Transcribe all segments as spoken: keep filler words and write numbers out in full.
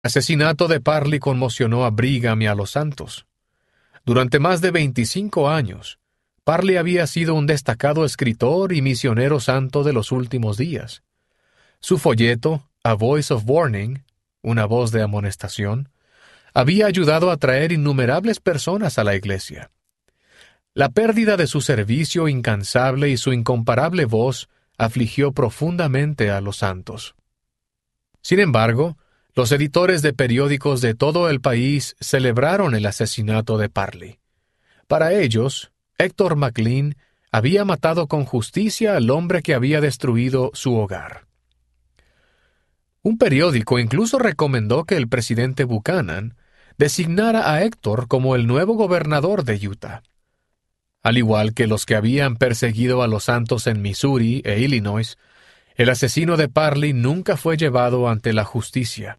El asesinato de Parley conmocionó a Brigham y a los santos. Durante más de veinticinco años, Parley había sido un destacado escritor y misionero santo de los últimos días. Su folleto, A Voice of Warning, una voz de amonestación, había ayudado a traer innumerables personas a la iglesia. La pérdida de su servicio incansable y su incomparable voz afligió profundamente a los santos. Sin embargo, los editores de periódicos de todo el país celebraron el asesinato de Parley. Para ellos, Héctor McLean había matado con justicia al hombre que había destruido su hogar. Un periódico incluso recomendó que el presidente Buchanan designara a Héctor como el nuevo gobernador de Utah. Al igual que los que habían perseguido a los santos en Missouri e Illinois, el asesino de Parley nunca fue llevado ante la justicia.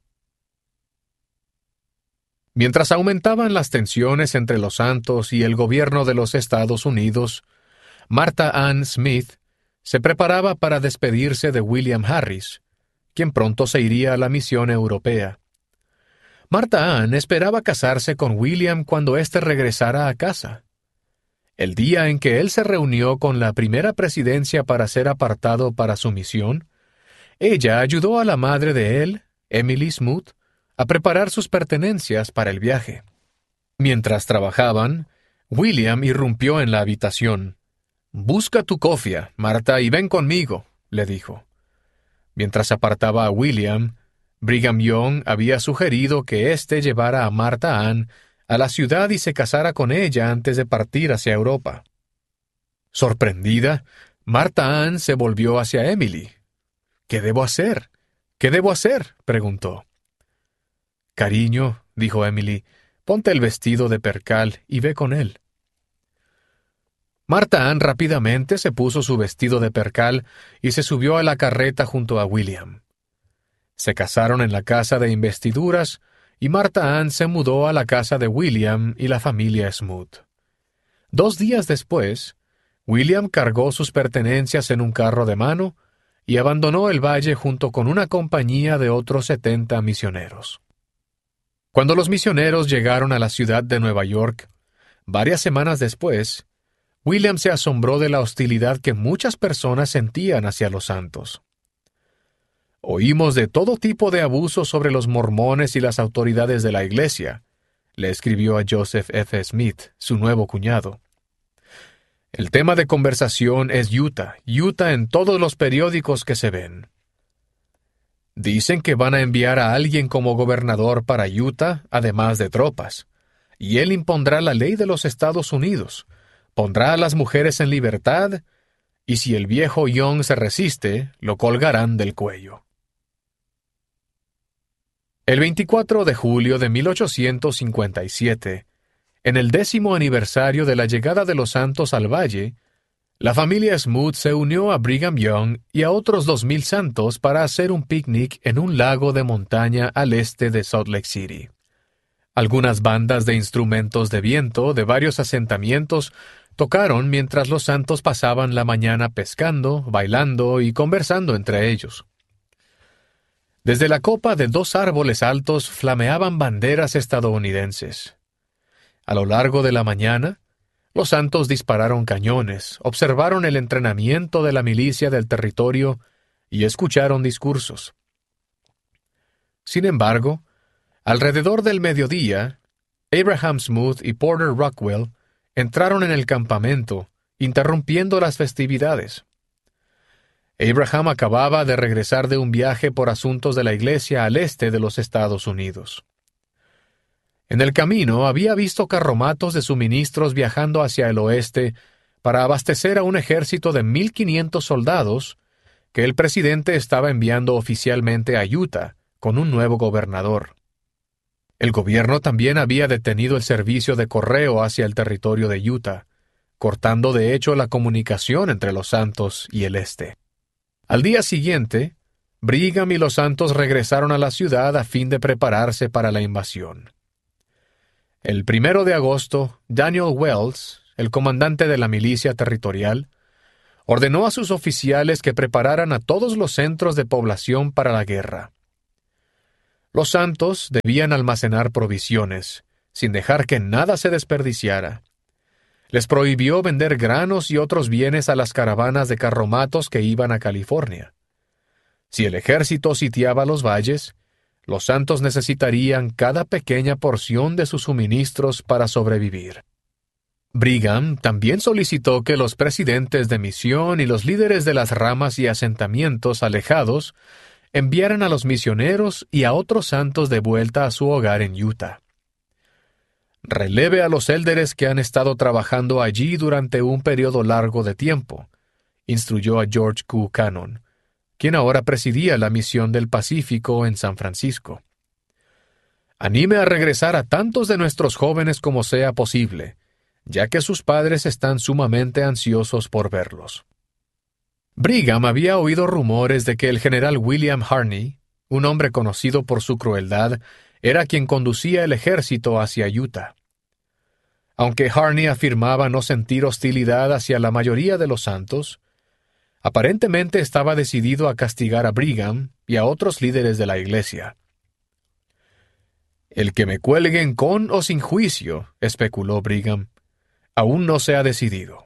Mientras aumentaban las tensiones entre los santos y el gobierno de los Estados Unidos, Martha Ann Smith se preparaba para despedirse de William Harris, quien pronto se iría a la misión europea. Martha Ann esperaba casarse con William cuando éste regresara a casa. El día en que él se reunió con la primera presidencia para ser apartado para su misión, ella ayudó a la madre de él, Emily Smoot, a preparar sus pertenencias para el viaje. Mientras trabajaban, William irrumpió en la habitación. «Busca tu cofia, Martha, y ven conmigo», le dijo. Mientras apartaba a William, Brigham Young había sugerido que éste llevara a Martha Ann a la ciudad y se casara con ella antes de partir hacia Europa. Sorprendida, Martha Ann se volvió hacia Emily. «¿Qué debo hacer? ¿Qué debo hacer?», preguntó. «Cariño», dijo Emily, «ponte el vestido de percal y ve con él». Martha Ann rápidamente se puso su vestido de percal y se subió a la carreta junto a William. Se casaron en la casa de investiduras y Martha Ann se mudó a la casa de William y la familia Smoot. Dos días después, William cargó sus pertenencias en un carro de mano y abandonó el valle junto con una compañía de otros setenta misioneros. Cuando los misioneros llegaron a la ciudad de Nueva York, varias semanas después, William se asombró de la hostilidad que muchas personas sentían hacia los santos. «Oímos de todo tipo de abusos sobre los mormones y las autoridades de la iglesia», le escribió a Joseph F. Smith, su nuevo cuñado. «El tema de conversación es Utah, Utah en todos los periódicos que se ven. Dicen que van a enviar a alguien como gobernador para Utah, además de tropas, y él impondrá la ley de los Estados Unidos, pondrá a las mujeres en libertad, y si el viejo Young se resiste, lo colgarán del cuello». El veinticuatro de julio de mil ochocientos cincuenta y siete, en el décimo aniversario de la llegada de los santos al valle, la familia Smoot se unió a Brigham Young y a otros dos mil santos para hacer un picnic en un lago de montaña al este de Salt Lake City. Algunas bandas de instrumentos de viento de varios asentamientos tocaron mientras los santos pasaban la mañana pescando, bailando y conversando entre ellos. Desde la copa de dos árboles altos flameaban banderas estadounidenses. A lo largo de la mañana, los santos dispararon cañones, observaron el entrenamiento de la milicia del territorio y escucharon discursos. Sin embargo, alrededor del mediodía, Abraham Smoot y Porter Rockwell entraron en el campamento, interrumpiendo las festividades. Abraham acababa de regresar de un viaje por asuntos de la iglesia al este de los Estados Unidos. En el camino había visto carromatos de suministros viajando hacia el oeste para abastecer a un ejército de mil quinientos soldados que el presidente estaba enviando oficialmente a Utah con un nuevo gobernador. El gobierno también había detenido el servicio de correo hacia el territorio de Utah, cortando de hecho la comunicación entre los santos y el este. Al día siguiente, Brigham y los santos regresaron a la ciudad a fin de prepararse para la invasión. El primero de agosto, Daniel Wells, el comandante de la milicia territorial, ordenó a sus oficiales que prepararan a todos los centros de población para la guerra. Los santos debían almacenar provisiones, sin dejar que nada se desperdiciara. Les prohibió vender granos y otros bienes a las caravanas de carromatos que iban a California. Si el ejército sitiaba los valles, los santos necesitarían cada pequeña porción de sus suministros para sobrevivir. Brigham también solicitó que los presidentes de misión y los líderes de las ramas y asentamientos alejados enviaran a los misioneros y a otros santos de vuelta a su hogar en Utah. Releve a los élderes que han estado trabajando allí durante un periodo largo de tiempo, instruyó a George Q. Cannon, quien ahora presidía la misión del Pacífico en San Francisco. Anime a regresar a tantos de nuestros jóvenes como sea posible, ya que sus padres están sumamente ansiosos por verlos. Brigham había oído rumores de que el general William Harney, un hombre conocido por su crueldad, era quien conducía el ejército hacia Utah. Aunque Harney afirmaba no sentir hostilidad hacia la mayoría de los santos, aparentemente estaba decidido a castigar a Brigham y a otros líderes de la iglesia. «El que me cuelguen con o sin juicio», especuló Brigham, «aún no se ha decidido».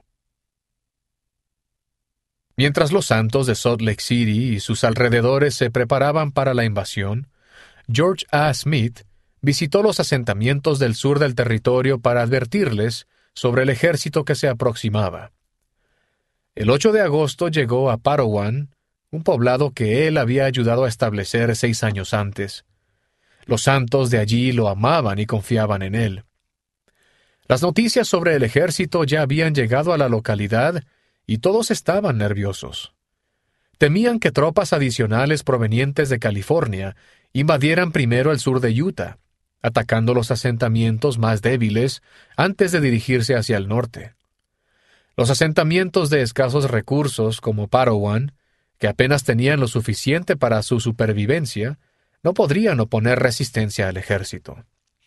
Mientras los santos de Salt Lake City y sus alrededores se preparaban para la invasión, George A. Smith visitó los asentamientos del sur del territorio para advertirles sobre el ejército que se aproximaba. El ocho de agosto llegó a Parowan, un poblado que él había ayudado a establecer seis años antes. Los santos de allí lo amaban y confiaban en él. Las noticias sobre el ejército ya habían llegado a la localidad y todos estaban nerviosos. Temían que tropas adicionales provenientes de California invadieran primero el sur de Utah, atacando los asentamientos más débiles antes de dirigirse hacia el norte. Los asentamientos de escasos recursos como Parowan, que apenas tenían lo suficiente para su supervivencia, no podrían oponer resistencia al ejército.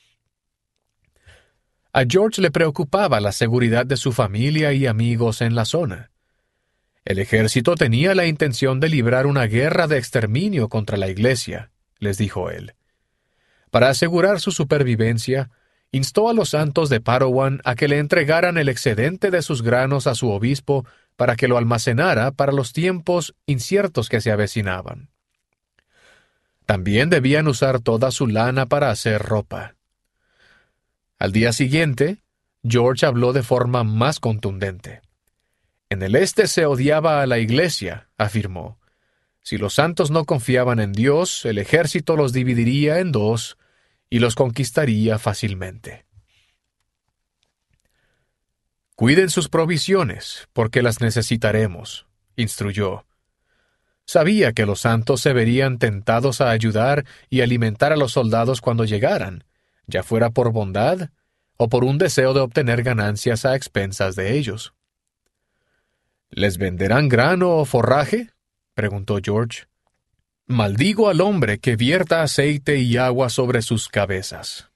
A George le preocupaba la seguridad de su familia y amigos en la zona. El ejército tenía la intención de librar una guerra de exterminio contra la iglesia, les dijo él. Para asegurar su supervivencia, instó a los santos de Parowan a que le entregaran el excedente de sus granos a su obispo para que lo almacenara para los tiempos inciertos que se avecinaban. También debían usar toda su lana para hacer ropa. Al día siguiente, George habló de forma más contundente. En el este se odiaba a la iglesia, afirmó. Si los santos no confiaban en Dios, el ejército los dividiría en dos y los conquistaría fácilmente. Cuiden sus provisiones, porque las necesitaremos, instruyó. Sabía que los santos se verían tentados a ayudar y alimentar a los soldados cuando llegaran, ya fuera por bondad o por un deseo de obtener ganancias a expensas de ellos. ¿Les venderán grano o forraje?, preguntó George. Maldigo al hombre que vierta aceite y agua sobre sus cabezas.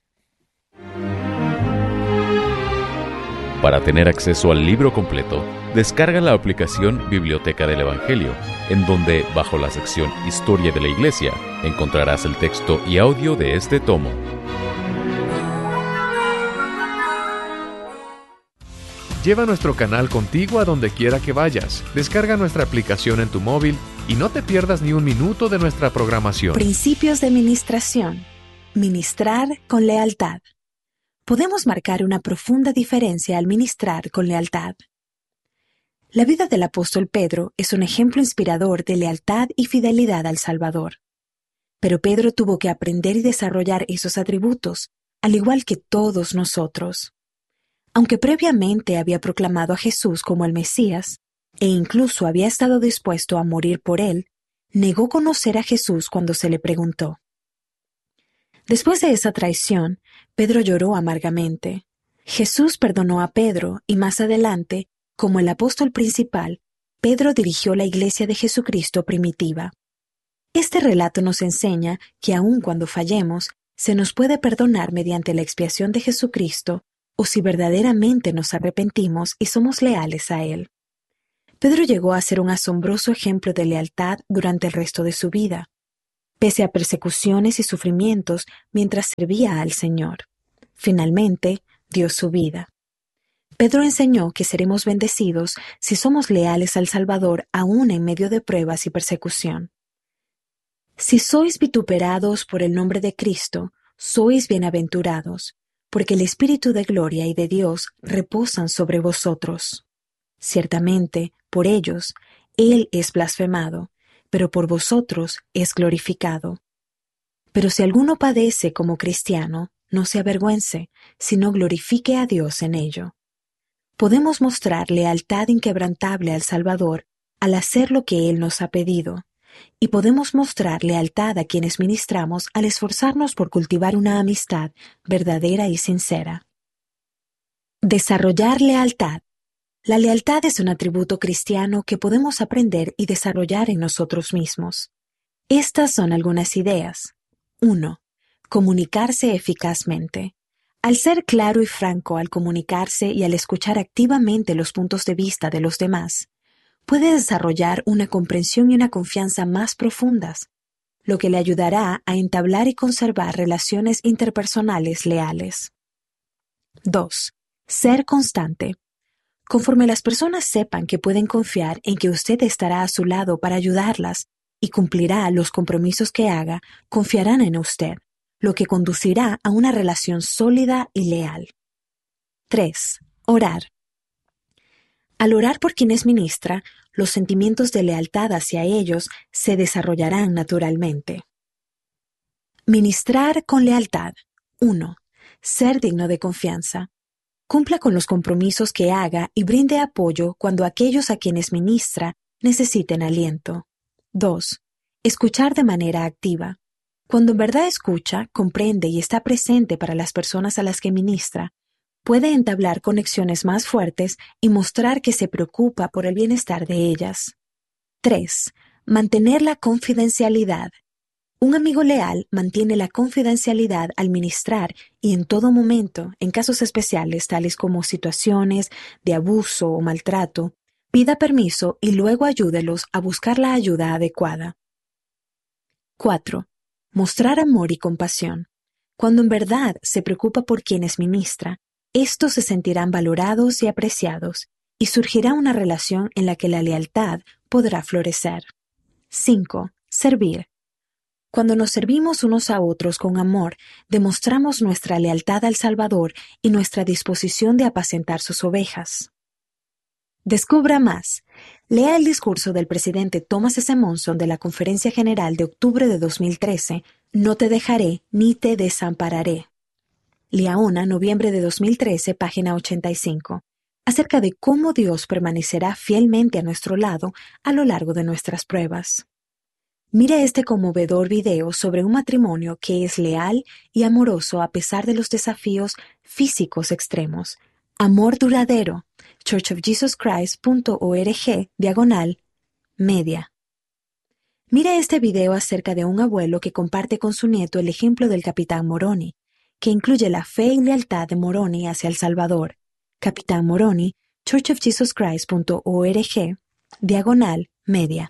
Para tener acceso al libro completo, descarga la aplicación Biblioteca del Evangelio, en donde, bajo la sección Historia de la Iglesia, encontrarás el texto y audio de este tomo. Lleva nuestro canal contigo a donde quiera que vayas. Descarga nuestra aplicación en tu móvil y no te pierdas ni un minuto de nuestra programación. Principios de ministración. Ministrar con lealtad. Podemos marcar una profunda diferencia al ministrar con lealtad. La vida del apóstol Pedro es un ejemplo inspirador de lealtad y fidelidad al Salvador. Pero Pedro tuvo que aprender y desarrollar esos atributos, al igual que todos nosotros. Aunque previamente había proclamado a Jesús como el Mesías, e incluso había estado dispuesto a morir por él, negó conocer a Jesús cuando se le preguntó. Después de esa traición, Pedro lloró amargamente. Jesús perdonó a Pedro y más adelante, como el apóstol principal, Pedro dirigió la iglesia de Jesucristo primitiva. Este relato nos enseña que aun cuando fallemos, se nos puede perdonar mediante la expiación de Jesucristo, o si verdaderamente nos arrepentimos y somos leales a Él. Pedro llegó a ser un asombroso ejemplo de lealtad durante el resto de su vida. pese a persecuciones y sufrimientos mientras servía al Señor. Finalmente, dio su vida. Pedro enseñó que seremos bendecidos si somos leales al Salvador aún en medio de pruebas y persecución. Si sois vituperados por el nombre de Cristo, sois bienaventurados, porque el Espíritu de gloria y de Dios reposan sobre vosotros. Ciertamente, por ellos, Él es blasfemado, pero por vosotros es glorificado. Pero si alguno padece como cristiano, no se avergüence, sino glorifique a Dios en ello. Podemos mostrar lealtad inquebrantable al Salvador al hacer lo que Él nos ha pedido, y podemos mostrar lealtad a quienes ministramos al esforzarnos por cultivar una amistad verdadera y sincera. Desarrollar lealtad. La lealtad es un atributo cristiano que podemos aprender y desarrollar en nosotros mismos. Estas son algunas ideas. uno. Comunicarse eficazmente. Al ser claro y franco al comunicarse y al escuchar activamente los puntos de vista de los demás, puede desarrollar una comprensión y una confianza más profundas, lo que le ayudará a entablar y conservar relaciones interpersonales leales. dos. Ser constante. Conforme las personas sepan que pueden confiar en que usted estará a su lado para ayudarlas y cumplirá los compromisos que haga, confiarán en usted, lo que conducirá a una relación sólida y leal. tres. Orar. Al orar por quienes ministra, los sentimientos de lealtad hacia ellos se desarrollarán naturalmente. Ministrar con lealtad. uno. Ser digno de confianza. Cumpla con los compromisos que haga y brinde apoyo cuando aquellos a quienes ministra necesiten aliento. dos. Escuchar de manera activa. Cuando en verdad escucha, comprende y está presente para las personas a las que ministra, puede entablar conexiones más fuertes y mostrar que se preocupa por el bienestar de ellas. tres. Mantener la confidencialidad. Un amigo leal mantiene la confidencialidad al ministrar y en todo momento, en casos especiales tales como situaciones de abuso o maltrato, pida permiso y luego ayúdelos a buscar la ayuda adecuada. cuatro. Mostrar amor y compasión. Cuando en verdad se preocupa por quienes ministra, estos se sentirán valorados y apreciados, y surgirá una relación en la que la lealtad podrá florecer. cinco. Servir. Cuando nos servimos unos a otros con amor, demostramos nuestra lealtad al Salvador y nuestra disposición de apacentar sus ovejas. Descubra más. Lea el discurso del presidente Thomas S. Monson de la Conferencia General de octubre de dos mil trece, No te dejaré ni te desampararé. Liaona, noviembre de dos mil trece, página ochenta y cinco, acerca de cómo Dios permanecerá fielmente a nuestro lado a lo largo de nuestras pruebas. Mire este conmovedor video sobre un matrimonio que es leal y amoroso a pesar de los desafíos físicos extremos. Amor duradero. church of jesus christ punto org, diagonal, media. Mire este video acerca de un abuelo que comparte con su nieto el ejemplo del Capitán Moroni, que incluye la fe y lealtad de Moroni hacia El Salvador. Capitán Moroni, church of jesus christ punto org, diagonal, media.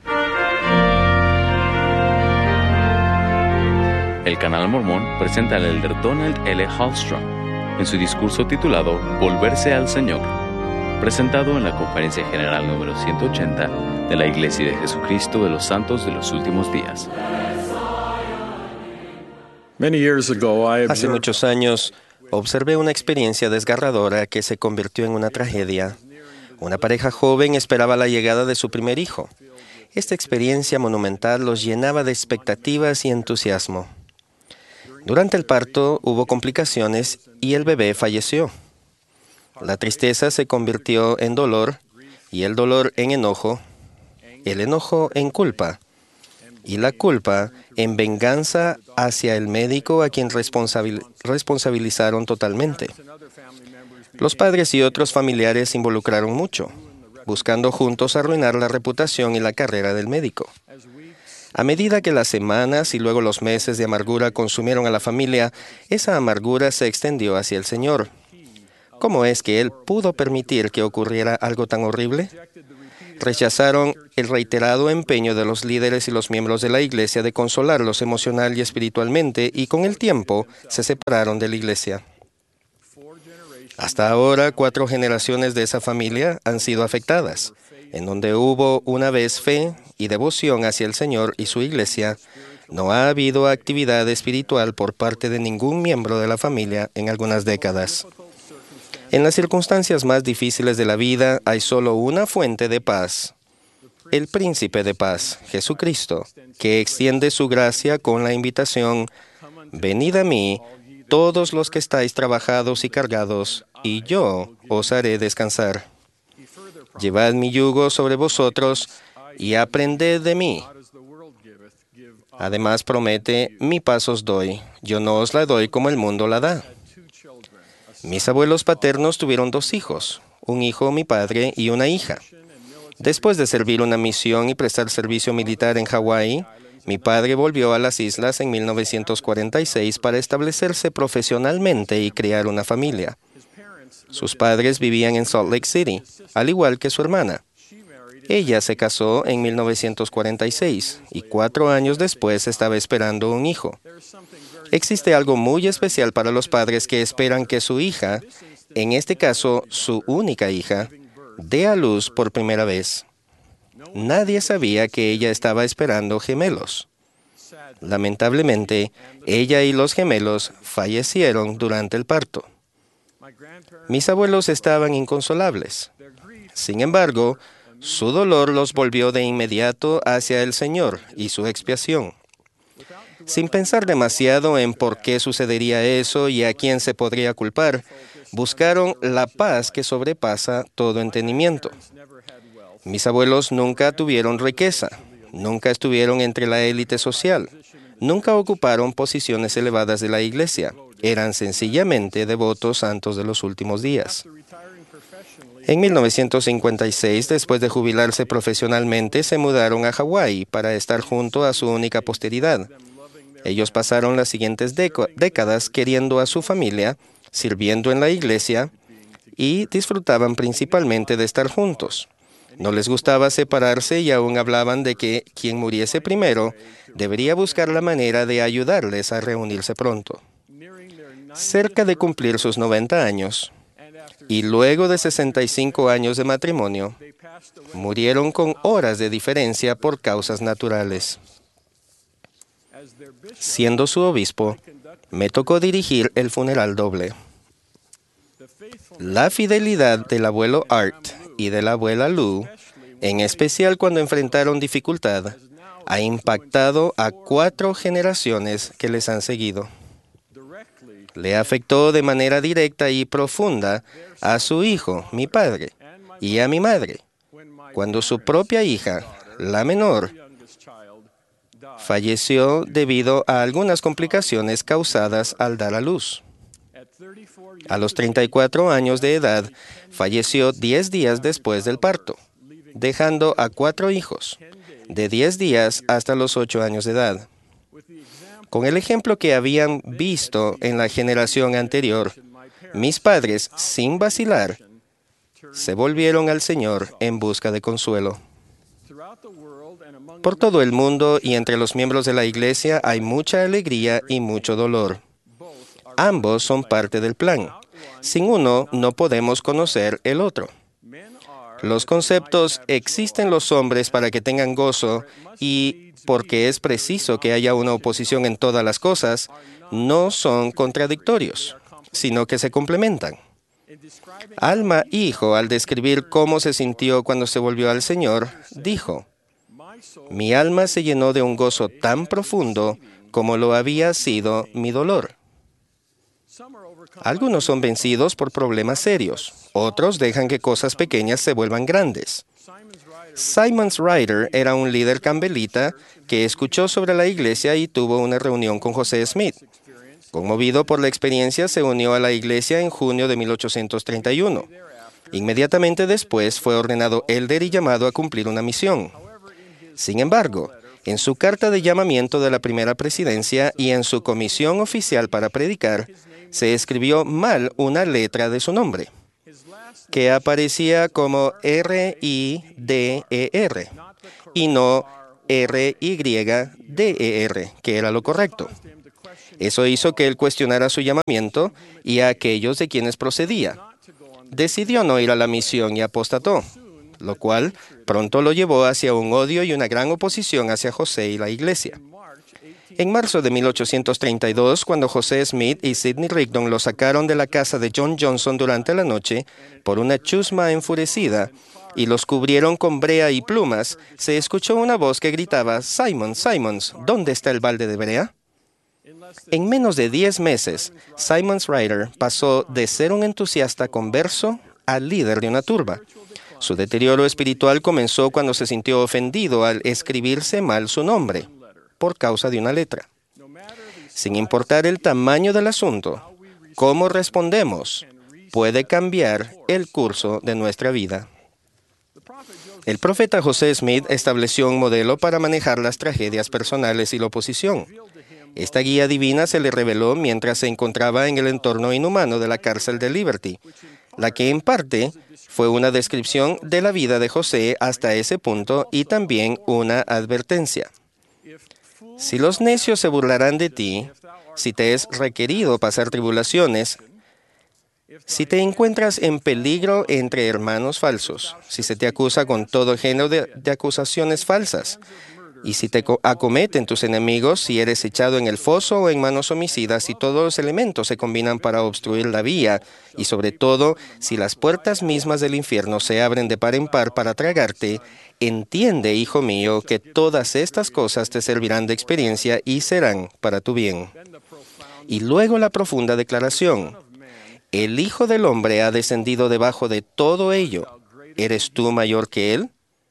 El Canal Mormón presenta al elder Donald L. Hallstrom en su discurso titulado Volverse al Señor, presentado en la Conferencia General número ciento ochenta de la Iglesia de Jesucristo de los Santos de los Últimos Días. Hace muchos años observé una experiencia desgarradora que se convirtió en una tragedia. Una pareja joven esperaba la llegada de su primer hijo. Esta experiencia monumental los llenaba de expectativas y entusiasmo. Durante el parto hubo complicaciones y el bebé falleció. La tristeza se convirtió en dolor y el dolor en enojo, el enojo en culpa y la culpa en venganza hacia el médico a quien responsabil- responsabilizaron totalmente. Los padres y otros familiares se involucraron mucho, buscando juntos arruinar la reputación y la carrera del médico. A medida que las semanas y luego los meses de amargura consumieron a la familia, esa amargura se extendió hacia el Señor. ¿Cómo es que Él pudo permitir que ocurriera algo tan horrible? rechazaron el reiterado empeño de los líderes y los miembros de la iglesia de consolarlos emocional y espiritualmente, y con el tiempo se separaron de la iglesia. Hasta ahora, cuatro generaciones de esa familia han sido afectadas. En donde hubo una vez fe y devoción hacia el Señor y su iglesia, no ha habido actividad espiritual por parte de ningún miembro de la familia en algunas décadas. En las circunstancias más difíciles de la vida hay solo una fuente de paz, el Príncipe de Paz, Jesucristo, que extiende su gracia con la invitación: venid a mí, todos los que estáis trabajados y cargados, y yo os haré descansar. Llevad mi yugo sobre vosotros y aprended de mí. Además promete: mi paz os doy, yo no os la doy como el mundo la da. Mis abuelos paternos tuvieron dos hijos, un hijo, mi padre, y una hija. Después de servir una misión y prestar servicio militar en Hawái, mi padre volvió a las islas en mil novecientos cuarenta y seis para establecerse profesionalmente y crear una familia. Sus padres vivían en Salt Lake City, al igual que su hermana. Ella se casó en mil novecientos cuarenta y seis y cuatro años después estaba esperando un hijo. Existe algo muy especial para los padres que esperan que su hija, en este caso su única hija, dé a luz por primera vez. Nadie sabía que ella estaba esperando gemelos. Lamentablemente, ella y los gemelos fallecieron durante el parto. Mis abuelos estaban inconsolables. Sin embargo, su dolor los volvió de inmediato hacia el Señor y su expiación. Sin pensar demasiado en por qué sucedería eso y a quién se podría culpar, buscaron la paz que sobrepasa todo entendimiento. Mis abuelos nunca tuvieron riqueza, nunca estuvieron entre la élite social, nunca ocuparon posiciones elevadas de la iglesia. Eran sencillamente devotos santos de los últimos días. En mil novecientos cincuenta y seis, después de jubilarse profesionalmente, se mudaron a Hawái para estar junto a su única posteridad. Ellos pasaron las siguientes décadas queriendo a su familia, sirviendo en la iglesia, y disfrutaban principalmente de estar juntos. No les gustaba separarse y aún hablaban de que quien muriese primero debería buscar la manera de ayudarles a reunirse pronto. Cerca de cumplir sus noventa años, y luego de sesenta y cinco años de matrimonio, murieron con horas de diferencia por causas naturales. Siendo su obispo, me tocó dirigir el funeral doble. La fidelidad del abuelo Art y de la abuela Lou, en especial cuando enfrentaron dificultad, ha impactado a cuatro generaciones que les han seguido. Le afectó de manera directa y profunda a su hijo, mi padre, y a mi madre, cuando su propia hija, la menor, falleció debido a algunas complicaciones causadas al dar a luz. A los treinta y cuatro años de edad, falleció diez días después del parto, dejando a cuatro hijos, de diez días hasta los ocho años de edad. Con el ejemplo que habían visto en la generación anterior, mis padres, sin vacilar, se volvieron al Señor en busca de consuelo. Por todo el mundo y entre los miembros de la iglesia hay mucha alegría y mucho dolor. Ambos son parte del plan. Sin uno no podemos conocer el otro. Los conceptos "existen los hombres para que tengan gozo" y "porque es preciso que haya una oposición en todas las cosas" no son contradictorios, sino que se complementan. Alma Hijo, al describir cómo se sintió cuando se volvió al Señor, dijo: "Mi alma se llenó de un gozo tan profundo como lo había sido mi dolor". Algunos son vencidos por problemas serios, otros dejan que cosas pequeñas se vuelvan grandes. Simon's Ryder era un líder campbellita que escuchó sobre la iglesia y tuvo una reunión con José Smith. Conmovido por la experiencia, se unió a la iglesia en junio de mil ochocientos treinta y uno. Inmediatamente después fue ordenado elder y llamado a cumplir una misión. Sin embargo, en su carta de llamamiento de la primera presidencia y en su comisión oficial para predicar, se escribió mal una letra de su nombre. que aparecía como R I D E R y no R Y D E R, que era lo correcto. Eso hizo que él cuestionara su llamamiento y a aquellos de quienes procedía. Decidió no ir a la misión y apostató, lo cual pronto lo llevó hacia un odio y una gran oposición hacia José y la iglesia. En marzo de mil ochocientos treinta y dos, cuando José Smith y Sidney Rigdon lo sacaron de la casa de John Johnson durante la noche por una chusma enfurecida y los cubrieron con brea y plumas, se escuchó una voz que gritaba: «Simon, Simons, ¿dónde está el balde de brea?». En menos de diez meses, Simons Ryder pasó de ser un entusiasta converso al líder de una turba. Su deterioro espiritual comenzó cuando se sintió ofendido al escribirse mal su nombre, por causa de una letra. Sin importar el tamaño del asunto, cómo respondemos puede cambiar el curso de nuestra vida. El profeta José Smith estableció un modelo para manejar las tragedias personales y la oposición. Esta guía divina se le reveló mientras se encontraba en el entorno inhumano de la cárcel de Liberty, la que en parte fue una descripción de la vida de José hasta ese punto y también una advertencia. Si los necios se burlarán de ti, si te es requerido pasar tribulaciones, si te encuentras en peligro entre hermanos falsos, si se te acusa con todo género de, de acusaciones falsas, y si te acometen tus enemigos, si eres echado en el foso o en manos homicidas, si todos los elementos se combinan para obstruir la vía, y sobre todo, si las puertas mismas del infierno se abren de par en par para tragarte, entiende, hijo mío, que todas estas cosas te servirán de experiencia y serán para tu bien. Y luego la profunda declaración: el Hijo del Hombre ha descendido debajo de todo ello. ¿Eres tú mayor que Él?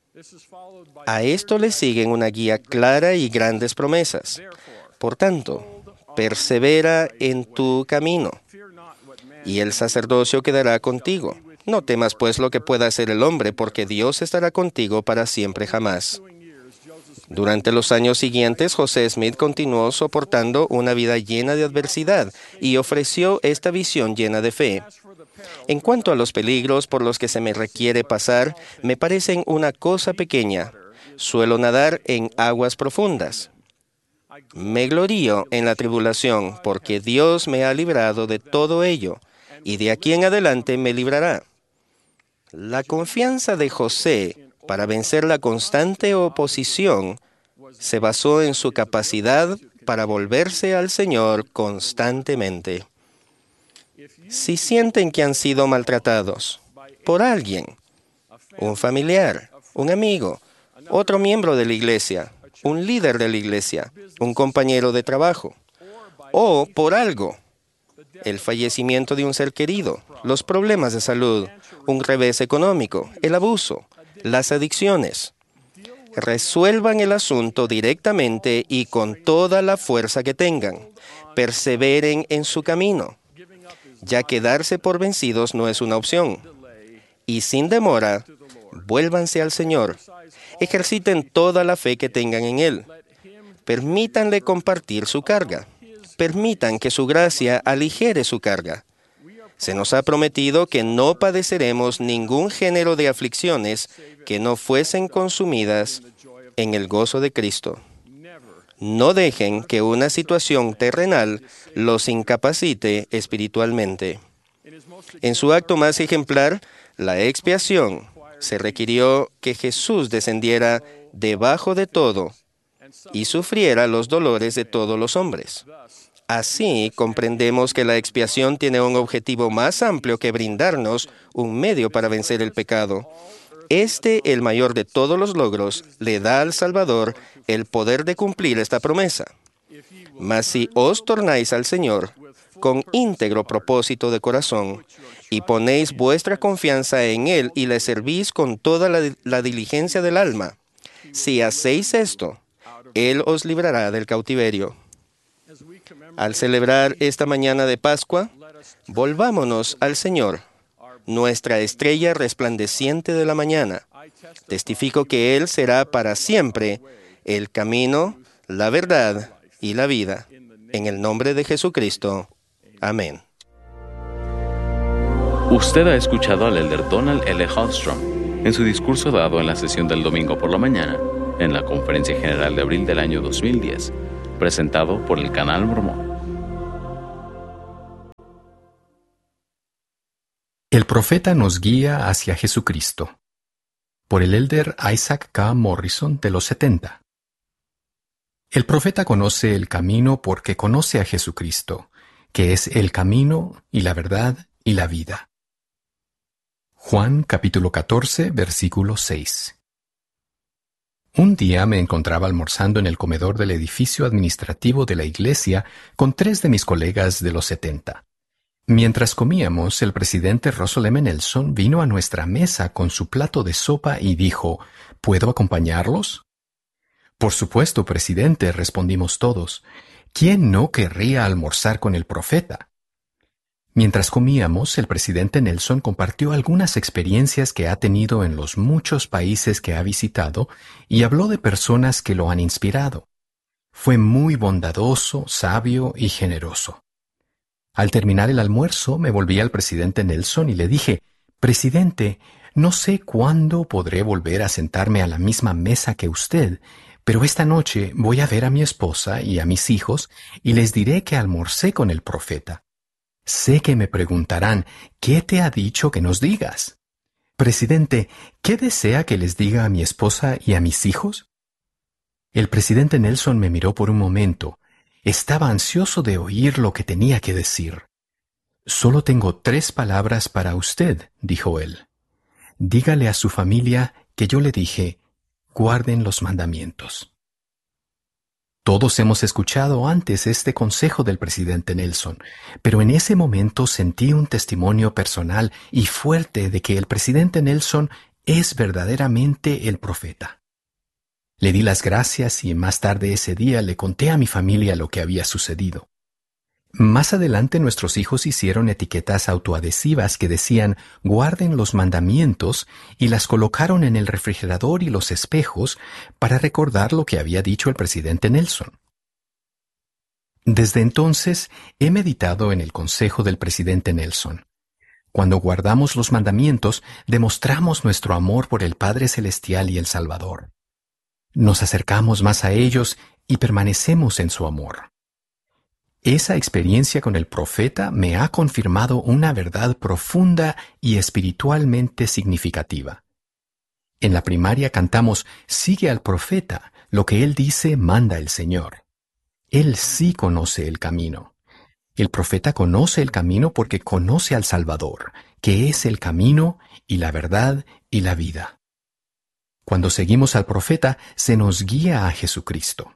A esto le siguen una guía clara y grandes promesas. Por tanto, persevera en tu camino, y el sacerdocio quedará contigo. No temas pues lo que pueda hacer el hombre, porque Dios estará contigo para siempre jamás. Durante los años siguientes, José Smith continuó soportando una vida llena de adversidad y ofreció esta visión llena de fe. En cuanto a los peligros por los que se me requiere pasar, me parecen una cosa pequeña. Suelo nadar en aguas profundas. Me glorío en la tribulación, porque Dios me ha librado de todo ello, y de aquí en adelante me librará. La confianza de José para vencer la constante oposición se basó en su capacidad para volverse al Señor constantemente. Si sienten que han sido maltratados por alguien, un familiar, un amigo, otro miembro de la iglesia, un líder de la iglesia, un compañero de trabajo, o por algo, el fallecimiento de un ser querido, los problemas de salud, un revés económico, el abuso, las adicciones, resuelvan el asunto directamente y con toda la fuerza que tengan. Perseveren en su camino, ya que darse por vencidos no es una opción. Y sin demora, vuélvanse al Señor. Ejerciten toda la fe que tengan en Él. Permítanle compartir su carga. Permitan que su gracia aligere su carga. Se nos ha prometido que no padeceremos ningún género de aflicciones que no fuesen consumidas en el gozo de Cristo. No dejen que una situación terrenal los incapacite espiritualmente. En su acto más ejemplar, la expiación, se requirió que Jesús descendiera debajo de todo y sufriera los dolores de todos los hombres. Así comprendemos que la expiación tiene un objetivo más amplio que brindarnos un medio para vencer el pecado. Este, el mayor de todos los logros, le da al Salvador el poder de cumplir esta promesa. Mas si os tornáis al Señor con íntegro propósito de corazón y ponéis vuestra confianza en Él y le servís con toda la, la diligencia del alma, si hacéis esto, Él os librará del cautiverio. Al celebrar esta mañana de Pascua, volvámonos al Señor, nuestra estrella resplandeciente de la mañana. Testifico que Él será para siempre el camino, la verdad y la vida. En el nombre de Jesucristo. Amén. Usted ha escuchado al elder Donald L. Hallstrom en su discurso dado en la sesión del domingo por la mañana en la Conferencia General de abril del año dos mil diez, presentado por el Canal Mormón. El profeta nos guía hacia Jesucristo, por el elder Isaac K. Morrison de los setenta. El profeta conoce el camino porque conoce a Jesucristo, que es el camino y la verdad y la vida. Juan capítulo catorce, versículo seis. Un día me encontraba almorzando en el comedor del edificio administrativo de la iglesia con tres de mis colegas de los setenta. Mientras comíamos, el presidente Russell M. Nelson vino a nuestra mesa con su plato de sopa y dijo, ¿puedo acompañarlos? Por supuesto, presidente, respondimos todos. ¿Quién no querría almorzar con el profeta? Mientras comíamos, el presidente Nelson compartió algunas experiencias que ha tenido en los muchos países que ha visitado y habló de personas que lo han inspirado. Fue muy bondadoso, sabio y generoso. Al terminar el almuerzo, me volví al presidente Nelson y le dije, «Presidente, no sé cuándo podré volver a sentarme a la misma mesa que usted, pero esta noche voy a ver a mi esposa y a mis hijos y les diré que almorcé con el profeta. Sé que me preguntarán, ¿qué te ha dicho que nos digas? Presidente, ¿qué desea que les diga a mi esposa y a mis hijos?» El presidente Nelson me miró por un momento. Estaba ansioso de oír lo que tenía que decir. «Solo tengo tres palabras para usted», dijo él. «Dígale a su familia que yo le dije, guarden los mandamientos». Todos hemos escuchado antes este consejo del presidente Nelson, pero en ese momento sentí un testimonio personal y fuerte de que el presidente Nelson es verdaderamente el profeta. Le di las gracias y más tarde ese día le conté a mi familia lo que había sucedido. Más adelante nuestros hijos hicieron etiquetas autoadhesivas que decían «guarden los mandamientos» y las colocaron en el refrigerador y los espejos para recordar lo que había dicho el presidente Nelson. Desde entonces he meditado en el consejo del presidente Nelson. Cuando guardamos los mandamientos, demostramos nuestro amor por el Padre Celestial y el Salvador. Nos acercamos más a ellos y permanecemos en su amor. Esa experiencia con el profeta me ha confirmado una verdad profunda y espiritualmente significativa. En la primaria cantamos «Sigue al profeta, lo que él dice manda el Señor». Él sí conoce el camino. El profeta conoce el camino porque conoce al Salvador, que es el camino y la verdad y la vida. Cuando seguimos al profeta, se nos guía a Jesucristo.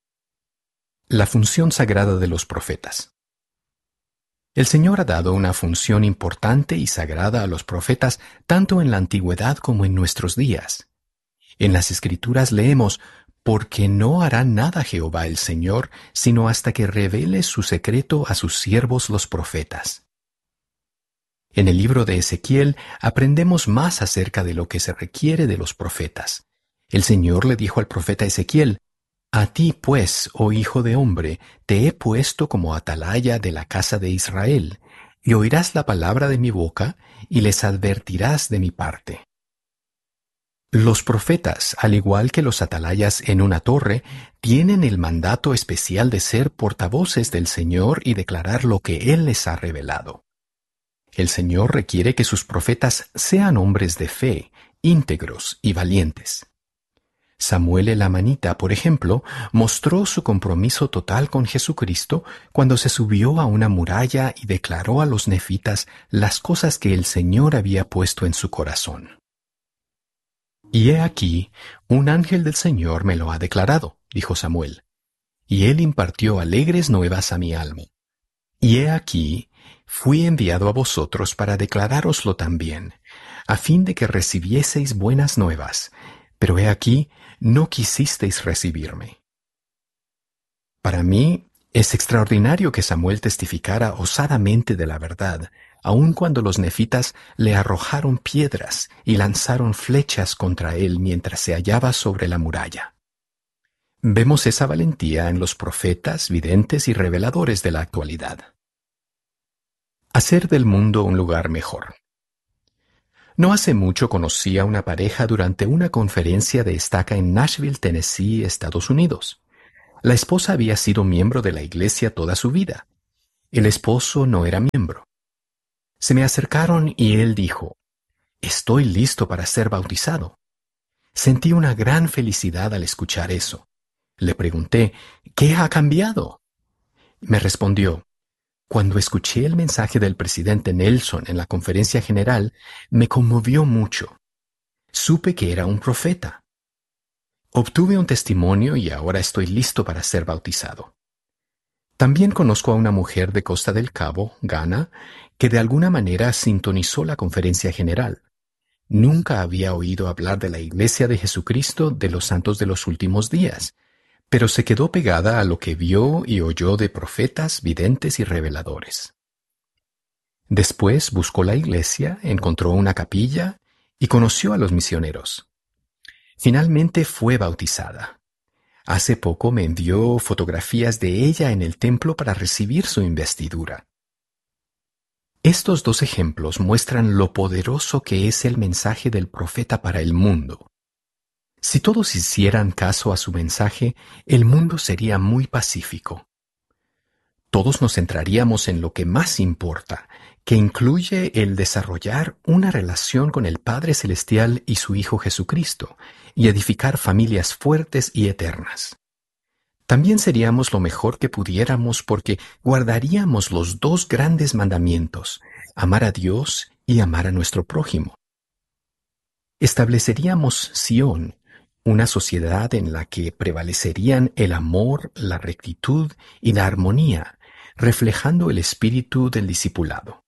La función sagrada de los profetas. El Señor ha dado una función importante y sagrada a los profetas tanto en la antigüedad como en nuestros días. En las Escrituras leemos, «Porque no hará nada Jehová el Señor, sino hasta que revele su secreto a sus siervos los profetas». En el libro de Ezequiel aprendemos más acerca de lo que se requiere de los profetas. El Señor le dijo al profeta Ezequiel, «A ti, pues, oh hijo de hombre, te he puesto como atalaya de la casa de Israel, y oirás la palabra de mi boca, y les advertirás de mi parte». Los profetas, al igual que los atalayas en una torre, tienen el mandato especial de ser portavoces del Señor y declarar lo que Él les ha revelado. El Señor requiere que sus profetas sean hombres de fe, íntegros y valientes. Samuel el amanita, por ejemplo, mostró su compromiso total con Jesucristo cuando se subió a una muralla y declaró a los nefitas las cosas que el Señor había puesto en su corazón. «Y he aquí, un ángel del Señor me lo ha declarado», dijo Samuel, «y él impartió alegres nuevas a mi alma. Y he aquí, fui enviado a vosotros para declarároslo también, a fin de que recibieseis buenas nuevas, pero he aquí, no quisisteis recibirme». Para mí, es extraordinario que Samuel testificara osadamente de la verdad, aun cuando los nefitas le arrojaron piedras y lanzaron flechas contra él mientras se hallaba sobre la muralla. Vemos esa valentía en los profetas, videntes y reveladores de la actualidad. Hacer del mundo un lugar mejor. No hace mucho conocí a una pareja durante una conferencia de estaca en Nashville, Tennessee, Estados Unidos. La esposa había sido miembro de la iglesia toda su vida. El esposo no era miembro. Se me acercaron y él dijo, «Estoy listo para ser bautizado». Sentí una gran felicidad al escuchar eso. Le pregunté, «¿Qué ha cambiado?» Me respondió, «Cuando escuché el mensaje del presidente Nelson en la conferencia general, me conmovió mucho. Supe que era un profeta. Obtuve un testimonio y ahora estoy listo para ser bautizado». También conozco a una mujer de Costa del Cabo, Ghana, que de alguna manera sintonizó la conferencia general. Nunca había oído hablar de la Iglesia de Jesucristo de los Santos de los Últimos Días, pero se quedó pegada a lo que vio y oyó de profetas, videntes y reveladores. Después buscó la iglesia, encontró una capilla y conoció a los misioneros. Finalmente fue bautizada. Hace poco me envió fotografías de ella en el templo para recibir su investidura. Estos dos ejemplos muestran lo poderoso que es el mensaje del profeta para el mundo. Si todos hicieran caso a su mensaje, el mundo sería muy pacífico. Todos nos centraríamos en lo que más importa, que incluye el desarrollar una relación con el Padre Celestial y su Hijo Jesucristo, y edificar familias fuertes y eternas. También seríamos lo mejor que pudiéramos porque guardaríamos los dos grandes mandamientos, amar a Dios y amar a nuestro prójimo. Estableceríamos Sión, una sociedad en la que prevalecerían el amor, la rectitud y la armonía, reflejando el espíritu del discipulado.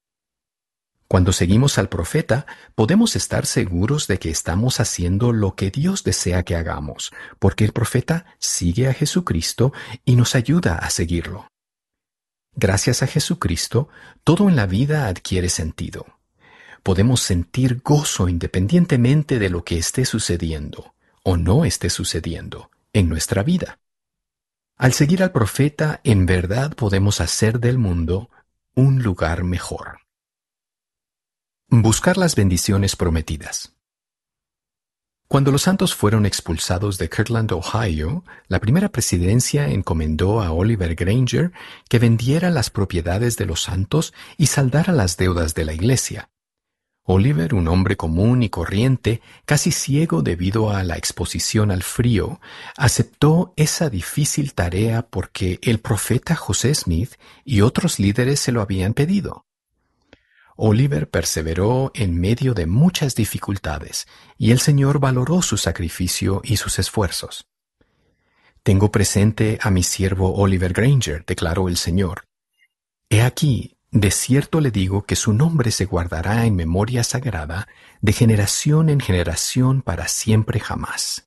Cuando seguimos al profeta, podemos estar seguros de que estamos haciendo lo que Dios desea que hagamos, porque el profeta sigue a Jesucristo y nos ayuda a seguirlo. Gracias a Jesucristo, todo en la vida adquiere sentido. Podemos sentir gozo independientemente de lo que esté sucediendo o no esté sucediendo en nuestra vida. Al seguir al profeta, en verdad podemos hacer del mundo un lugar mejor. Buscar las bendiciones prometidas. Cuando los santos fueron expulsados de Kirtland, Ohio, la primera presidencia encomendó a Oliver Granger que vendiera las propiedades de los santos y saldara las deudas de la iglesia. Oliver, un hombre común y corriente, casi ciego debido a la exposición al frío, aceptó esa difícil tarea porque el profeta José Smith y otros líderes se lo habían pedido. Oliver perseveró en medio de muchas dificultades, y el Señor valoró su sacrificio y sus esfuerzos. «Tengo presente a mi siervo Oliver Granger», declaró el Señor. «He aquí, de cierto le digo que su nombre se guardará en memoria sagrada de generación en generación para siempre jamás.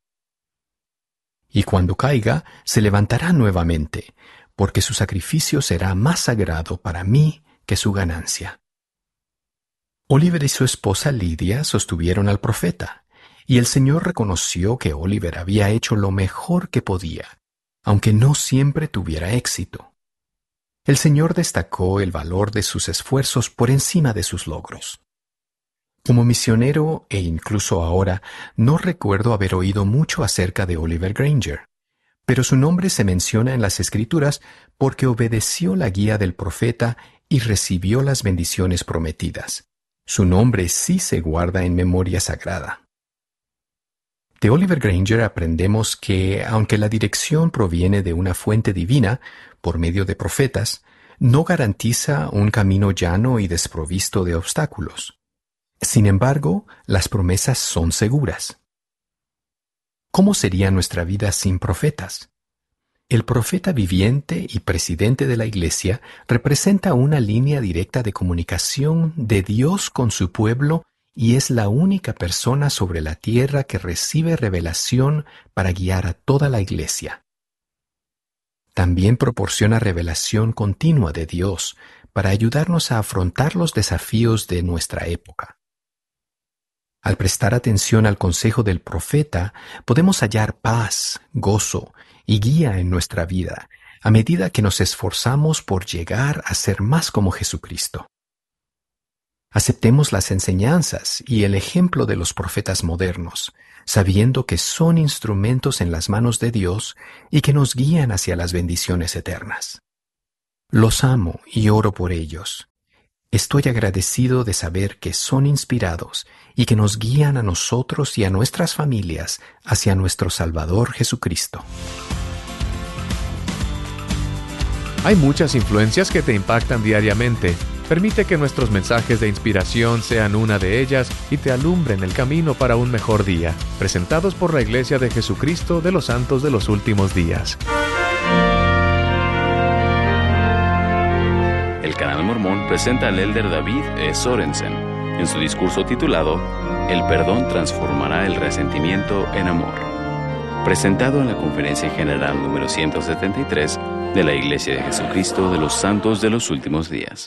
Y cuando caiga, se levantará nuevamente, porque su sacrificio será más sagrado para mí que su ganancia». Oliver y su esposa Lidia sostuvieron al profeta, y el Señor reconoció que Oliver había hecho lo mejor que podía, aunque no siempre tuviera éxito. El Señor destacó el valor de sus esfuerzos por encima de sus logros. Como misionero, e incluso ahora, no recuerdo haber oído mucho acerca de Oliver Granger, pero su nombre se menciona en las Escrituras porque obedeció la guía del profeta y recibió las bendiciones prometidas. Su nombre sí se guarda en memoria sagrada. De Oliver Granger aprendemos que, aunque la dirección proviene de una fuente divina, por medio de profetas, no garantiza un camino llano y desprovisto de obstáculos. Sin embargo, las promesas son seguras. ¿Cómo sería nuestra vida sin profetas? El profeta viviente y presidente de la Iglesia representa una línea directa de comunicación de Dios con su pueblo y es la única persona sobre la tierra que recibe revelación para guiar a toda la Iglesia. También proporciona revelación continua de Dios para ayudarnos a afrontar los desafíos de nuestra época. Al prestar atención al consejo del profeta, podemos hallar paz, gozo y guía en nuestra vida, a medida que nos esforzamos por llegar a ser más como Jesucristo. Aceptemos las enseñanzas y el ejemplo de los profetas modernos, sabiendo que son instrumentos en las manos de Dios y que nos guían hacia las bendiciones eternas. Los amo y oro por ellos. Estoy agradecido de saber que son inspirados y que nos guían a nosotros y a nuestras familias hacia nuestro Salvador Jesucristo. Hay muchas influencias que te impactan diariamente. Permite que nuestros mensajes de inspiración sean una de ellas y te alumbren el camino para un mejor día. Presentados por la Iglesia de Jesucristo de los Santos de los Últimos Días. El Canal Mormón presenta al elder David E. Sorensen en su discurso titulado El perdón transformará el resentimiento en amor, presentado en la Conferencia General número ciento setenta y tres de la Iglesia de Jesucristo de los Santos de los Últimos Días.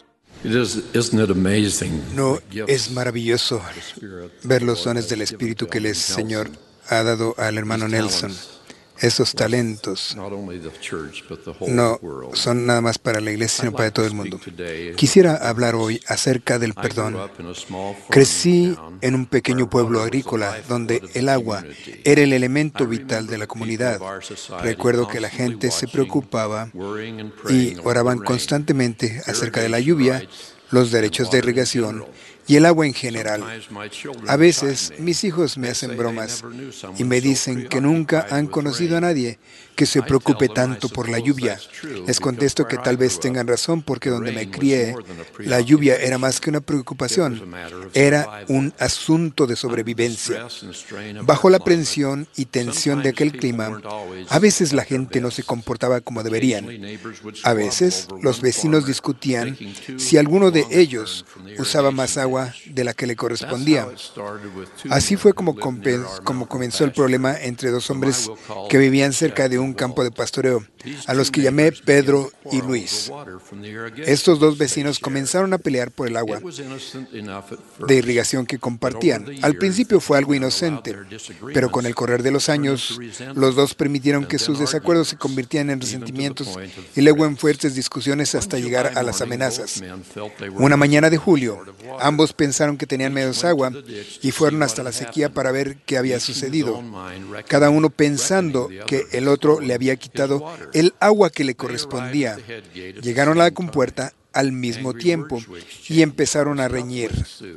¿No es maravilloso ver los dones del Espíritu que el Señor ha dado al hermano Nelson? Esos talentos no son nada más para la iglesia, sino para todo el mundo. Quisiera hablar hoy acerca del perdón. Crecí en un pequeño pueblo agrícola donde el agua era el elemento vital de la comunidad. Recuerdo que la gente se preocupaba y oraban constantemente acerca de la lluvia, los derechos de irrigación y el agua en general. A veces mis hijos me hacen bromas y me dicen que nunca han conocido a nadie que se preocupe tanto por la lluvia. Les contesto que tal vez tengan razón porque donde me crié, la lluvia era más que una preocupación, era un asunto de sobrevivencia. Bajo la presión y tensión de aquel clima, a veces la gente no se comportaba como deberían. A veces los vecinos discutían si alguno de ellos usaba más agua de la que le correspondía. Así fue como, como comenzó el problema entre dos hombres que vivían cerca de un campo de pastoreo, a los que llamé Pedro y Luis. Estos dos vecinos comenzaron a pelear por el agua de irrigación que compartían. Al principio fue algo inocente, pero con el correr de los años, los dos permitieron que sus desacuerdos se convirtieran en resentimientos y luego en fuertes discusiones hasta llegar a las amenazas. Una mañana de julio, ambos pensaron que tenían menos agua y fueron hasta la sequía para ver qué había sucedido, cada uno pensando que el otro le había quitado el agua que le correspondía. Llegaron a la compuerta al mismo tiempo y empezaron a reñir.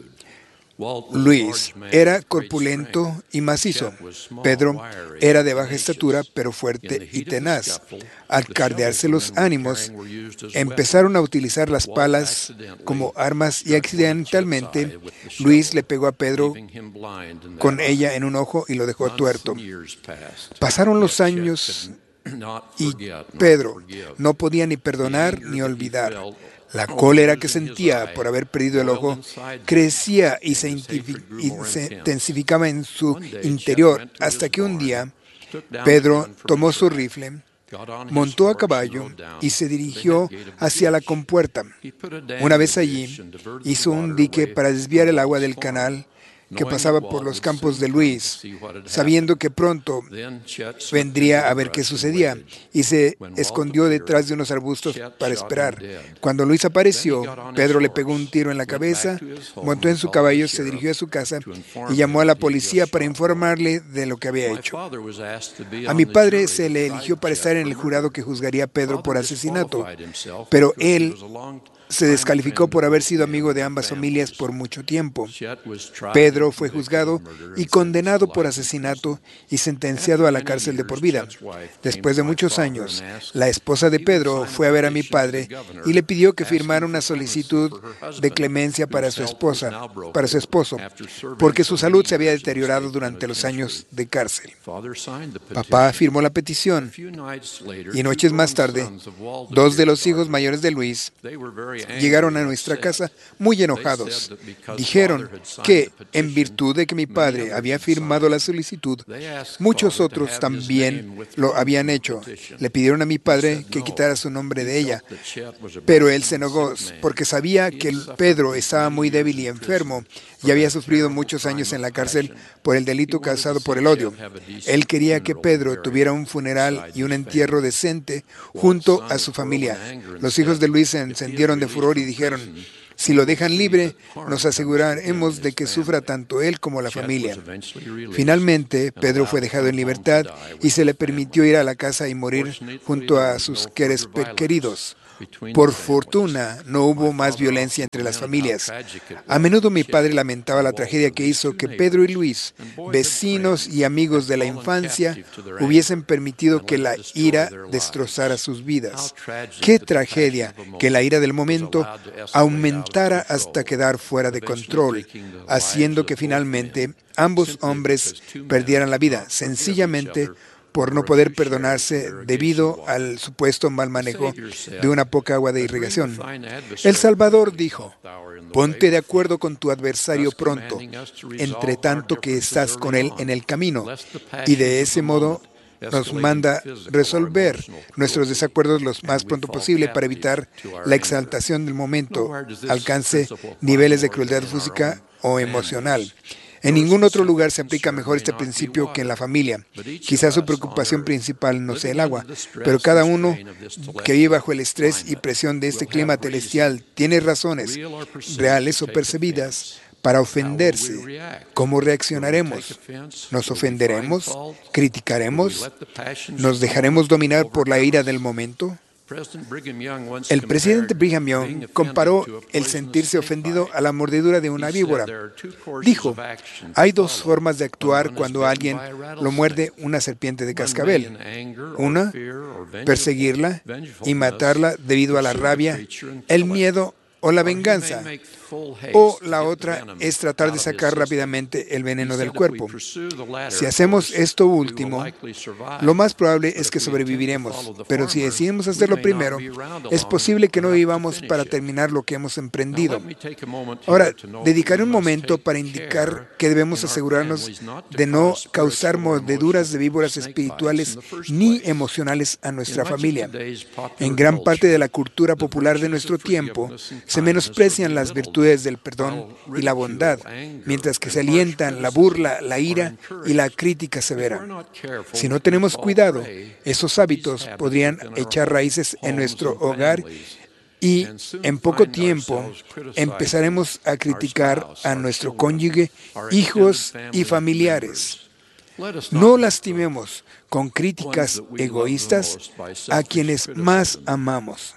Luis era corpulento y macizo. Pedro era de baja estatura, pero fuerte y tenaz. Al caldearse los ánimos, empezaron a utilizar las palas como armas y accidentalmente Luis le pegó a Pedro con ella en un ojo y lo dejó tuerto. Pasaron los años y Pedro no podía ni perdonar ni olvidar. La cólera que sentía por haber perdido el ojo crecía y se intensificaba en su interior hasta que un día Pedro tomó su rifle, montó a caballo y se dirigió hacia la compuerta. Una vez allí, hizo un dique para desviar el agua del canal que pasaba por los campos de Luis, sabiendo que pronto vendría a ver qué sucedía, y se escondió detrás de unos arbustos para esperar. Cuando Luis apareció, Pedro le pegó un tiro en la cabeza, montó en su caballo, se dirigió a su casa y llamó a la policía para informarle de lo que había hecho. A mi padre se le eligió para estar en el jurado que juzgaría a Pedro por asesinato, pero él se descalificó por haber sido amigo de ambas familias por mucho tiempo. Pedro fue juzgado y condenado por asesinato y sentenciado a la cárcel de por vida. Después de muchos años, la esposa de Pedro fue a ver a mi padre y le pidió que firmara una solicitud de clemencia para su esposa, para su esposo, porque su salud se había deteriorado durante los años de cárcel. Papá firmó la petición y noches más tarde, dos de los hijos mayores de Luis llegaron a nuestra casa muy enojados. Dijeron que, en virtud de que mi padre había firmado la solicitud, muchos otros también lo habían hecho. Le pidieron a mi padre que quitara su nombre de ella, pero él se negó porque sabía que Pedro estaba muy débil y enfermo y había sufrido muchos años en la cárcel por el delito causado por el odio. Él quería que Pedro tuviera un funeral y un entierro decente junto a su familia. Los hijos de Luis se encendieron de furor y dijeron: Si lo dejan libre, nos aseguraremos de que sufra tanto él como la familia. Finalmente, Pedro fue dejado en libertad y se le permitió ir a la casa y morir junto a sus seres queridos. Por fortuna, no hubo más violencia entre las familias. A menudo mi padre lamentaba la tragedia que hizo que Pedro y Luis, vecinos y amigos de la infancia, hubiesen permitido que la ira destrozara sus vidas. ¡Qué tragedia que la ira del momento aumentara hasta quedar fuera de control, haciendo que finalmente ambos hombres perdieran la vida, sencillamente por no poder perdonarse debido al supuesto mal manejo de una poca agua de irrigación. El Salvador dijo: ponte de acuerdo con tu adversario pronto, entre tanto que estás con él en el camino, y de ese modo nos manda resolver nuestros desacuerdos lo más pronto posible para evitar la exaltación del momento alcance niveles de crueldad física o emocional. En ningún otro lugar se aplica mejor este principio que en la familia. Quizás su preocupación principal no sea el agua, pero cada uno que vive bajo el estrés y presión de este clima celestial tiene razones, reales o percibidas, para ofenderse. ¿Cómo reaccionaremos? ¿Nos ofenderemos? ¿Criticaremos? ¿Nos dejaremos dominar por la ira del momento? El presidente Brigham Young comparó el sentirse ofendido a la mordedura de una víbora. Dijo: hay dos formas de actuar cuando alguien lo muerde una serpiente de cascabel. Una, perseguirla y matarla debido a la rabia, el miedo o la venganza. O la otra es tratar de sacar rápidamente el veneno del cuerpo. Si hacemos esto último, lo más probable es que sobreviviremos, pero si decidimos hacer lo primero, es posible que no vivamos para terminar lo que hemos emprendido. Ahora, dedicaré un momento para indicar que debemos asegurarnos de no causar mordeduras de víboras espirituales ni emocionales a nuestra familia. En gran parte de la cultura popular de nuestro tiempo, se menosprecian las virtudes del perdón y la bondad, mientras que se alientan la burla, la ira y la crítica severa. Si no tenemos cuidado, esos hábitos podrían echar raíces en nuestro hogar y en poco tiempo empezaremos a criticar a nuestro cónyuge, hijos y familiares. No lastimemos con críticas egoístas a quienes más amamos.